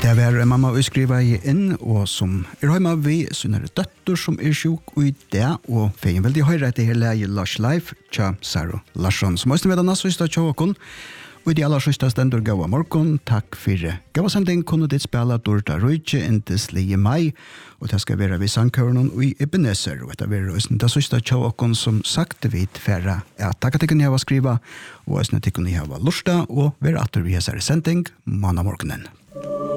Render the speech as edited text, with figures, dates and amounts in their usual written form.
Det var en mamma og skriva inn, og som hjemme vi, sånne døtter som sjuk og i det, og feien veldig høyre etter hele Lush Life, tja, Saro Larsson, som også med denne siste tjåken. Og i de aller siste stendur gava morgon, takk for gava sending, kunne ditt spela Dorta Røyke inntil slige mai, og det skal være vi sangkøren og i Ebenezer, og det var også det siste tjåken som sagt vidt færre, takk at jeg kunne skriva, og også at jeg kunne ha lusta, og være atter vi har sending, manna morgonen.